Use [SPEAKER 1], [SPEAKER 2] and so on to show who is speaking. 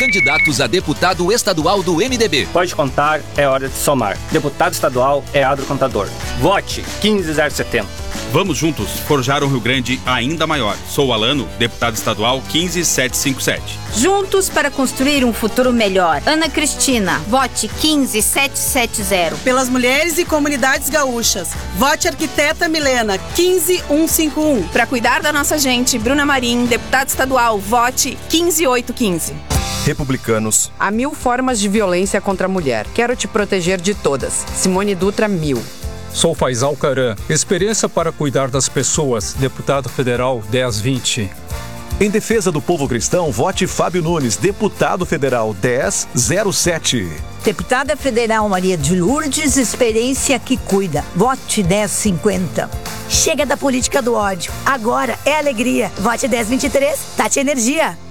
[SPEAKER 1] candidatos a deputado estadual do MDB.
[SPEAKER 2] Pode contar, é hora de somar. Deputado estadual é Adro Contador. Vote 15070.
[SPEAKER 3] Vamos juntos forjar um Rio Grande ainda maior. Sou Alano, deputado estadual 15757.
[SPEAKER 4] Juntos para construir um futuro melhor. Ana Cristina, vote 15770.
[SPEAKER 5] Pelas mulheres e comunidades gaúchas, vote arquiteta Milena 15151.
[SPEAKER 6] Para cuidar da nossa gente, Bruna Marim, deputada estadual, vote 15815.
[SPEAKER 7] Republicanos.
[SPEAKER 8] Há 1000 formas de violência contra a mulher. Quero te proteger de todas. Simone Dutra, 1000.
[SPEAKER 9] Sou Faisal Caran. Experiência para cuidar das pessoas. Deputado Federal 1020.
[SPEAKER 7] Em defesa do povo cristão, vote Fábio Nunes, deputado federal 1007.
[SPEAKER 10] Deputada federal Maria de Lourdes, experiência que cuida. Vote 1050.
[SPEAKER 11] Chega da política do ódio. Agora é alegria. Vote 1023, Tati Energia.